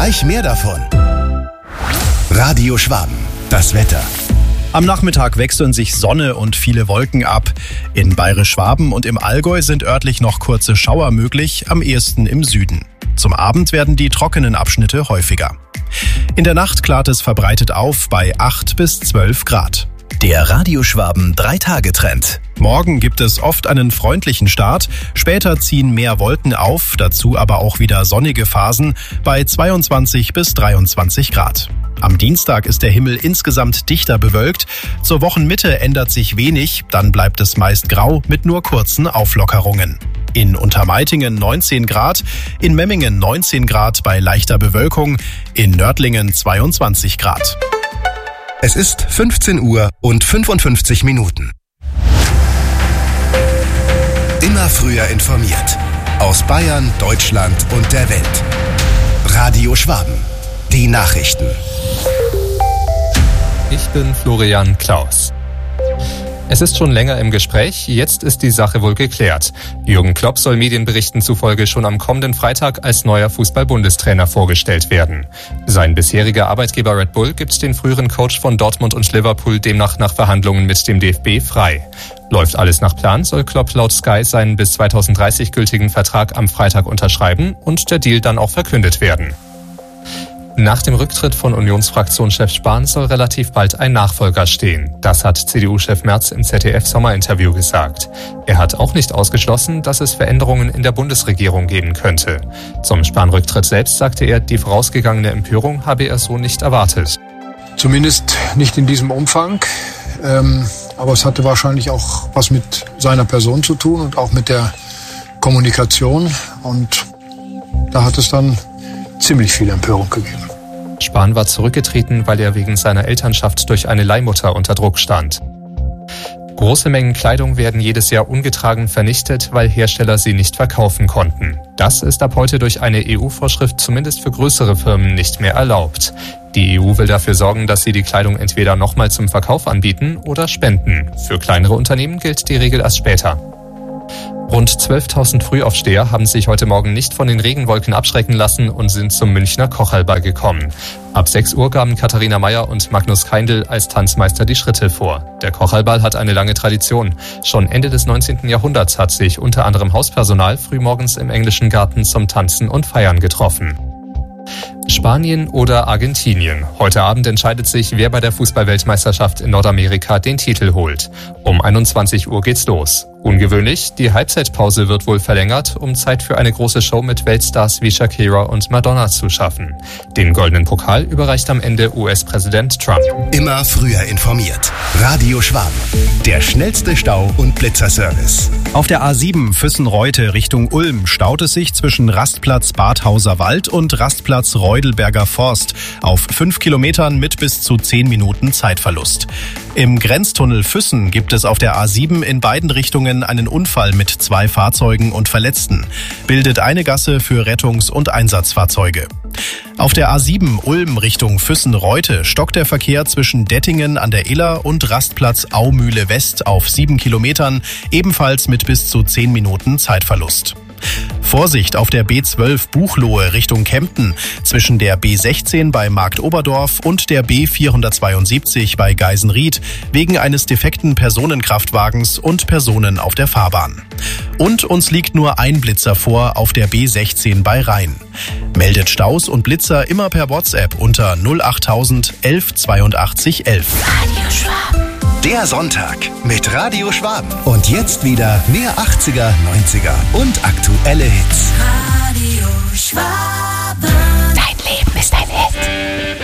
Gleich mehr davon. Radio Schwaben, das Wetter. Am Nachmittag wechseln sich Sonne und viele Wolken ab. In Bayerisch-Schwaben und im Allgäu sind örtlich noch kurze Schauer möglich, am ehesten im Süden. Zum Abend werden die trockenen Abschnitte häufiger. In der Nacht klart es verbreitet auf bei 8 bis 12 Grad. Der Radio Schwaben 3-Tage-Trend. Morgen gibt es oft einen freundlichen Start, später ziehen mehr Wolken auf, dazu aber auch wieder sonnige Phasen bei 22 bis 23 Grad. Am Dienstag ist der Himmel insgesamt dichter bewölkt. Zur Wochenmitte ändert sich wenig, dann bleibt es meist grau mit nur kurzen Auflockerungen. In Untermeitingen 19 Grad, in Memmingen 19 Grad bei leichter Bewölkung, in Nördlingen 22 Grad. Es ist 15 Uhr und 55 Minuten. Immer früher informiert. Aus Bayern, Deutschland und der Welt. Radio Schwaben. Die Nachrichten. Ich bin Florian Klaus. Es ist schon länger im Gespräch, jetzt ist die Sache wohl geklärt. Jürgen Klopp soll Medienberichten zufolge schon am kommenden Freitag als neuer Fußball-Bundestrainer vorgestellt werden. Sein bisheriger Arbeitgeber Red Bull gibt den früheren Coach von Dortmund und Liverpool demnach nach Verhandlungen mit dem DFB frei. Läuft alles nach Plan, soll Klopp laut Sky seinen bis 2030 gültigen Vertrag am Freitag unterschreiben und der Deal dann auch verkündet werden. Nach dem Rücktritt von Unionsfraktionschef Spahn soll relativ bald ein Nachfolger stehen. Das hat CDU-Chef Merz im ZDF-Sommerinterview gesagt. Er hat auch nicht ausgeschlossen, dass es Veränderungen in der Bundesregierung geben könnte. Zum Spahn-Rücktritt selbst sagte er, die vorausgegangene Empörung habe er so nicht erwartet. Zumindest nicht in diesem Umfang. Aber es hatte wahrscheinlich auch was mit seiner Person zu tun und auch mit der Kommunikation. Und da hat es dann ziemlich viel Empörung gegeben. Spahn war zurückgetreten, weil er wegen seiner Elternschaft durch eine Leihmutter unter Druck stand. Große Mengen Kleidung werden jedes Jahr ungetragen vernichtet, weil Hersteller sie nicht verkaufen konnten. Das ist ab heute durch eine EU-Vorschrift zumindest für größere Firmen nicht mehr erlaubt. Die EU will dafür sorgen, dass sie die Kleidung entweder nochmal zum Verkauf anbieten oder spenden. Für kleinere Unternehmen gilt die Regel erst später. Rund 12.000 Frühaufsteher haben sich heute Morgen nicht von den Regenwolken abschrecken lassen und sind zum Münchner Kochallball gekommen. Ab 6 Uhr gaben Katharina Mayer und Magnus Keindl als Tanzmeister die Schritte vor. Der Kochallball hat eine lange Tradition. Schon Ende des 19. Jahrhunderts hat sich unter anderem Hauspersonal frühmorgens im englischen Garten zum Tanzen und Feiern getroffen. Spanien oder Argentinien. Heute Abend entscheidet sich, wer bei der Fußball-Weltmeisterschaft in Nordamerika den Titel holt. Um 21 Uhr geht's los. Ungewöhnlich, die Halbzeitpause wird wohl verlängert, um Zeit für eine große Show mit Weltstars wie Shakira und Madonna zu schaffen. Den goldenen Pokal überreicht am Ende US-Präsident Trump. Immer früher informiert. Radio Schwaben. Der schnellste Stau- und Blitzerservice. Auf der A7 Füssen-Reute Richtung Ulm staut es sich zwischen Rastplatz Badhauser Wald und Rastplatz Reudelberger Forst auf 5 Kilometern mit bis zu 10 Minuten Zeitverlust. Im Grenztunnel Füssen gibt es auf der A7 in beiden Richtungen einen Unfall mit 2 Fahrzeugen und Verletzten. Bildet eine Gasse für Rettungs- und Einsatzfahrzeuge. Auf der A7 Ulm Richtung Füssen-Reute stockt der Verkehr zwischen Dettingen an der Iller und Rastplatz Aumühle West auf 7 Kilometern, ebenfalls mit bis zu 10 Minuten Zeitverlust. Vorsicht auf der B12 Buchloe Richtung Kempten zwischen der B16 bei Marktoberdorf und der B472 bei Geisenried wegen eines defekten Personenkraftwagens und Personen auf der Fahrbahn. Und uns liegt nur ein Blitzer vor auf der B16 bei Rhein. Meldet Staus und Blitzer immer per WhatsApp unter 08000 11 82 11. Radio Schwaben. Der Sonntag mit Radio Schwaben. Und jetzt wieder mehr 80er, 90er und aktuelle Hits. Radio Schwaben. Dein Leben ist ein Hit.